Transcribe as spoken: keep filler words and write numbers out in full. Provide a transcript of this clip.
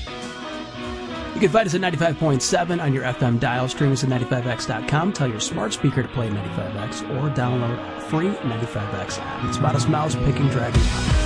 You can find us at ninety-five point seven on your F M dial, stream us at ninety-five x dot com, tell your smart speaker to play ninety-five X, or download our free ninety-five X app. It's about a mouse picking Dragon.